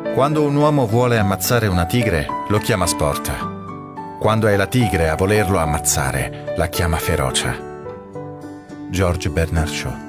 Quando un uomo vuole ammazzare una tigre, lo chiama sport. Quando è la tigre a volerlo ammazzare, la chiama ferocia. George Bernard Shaw.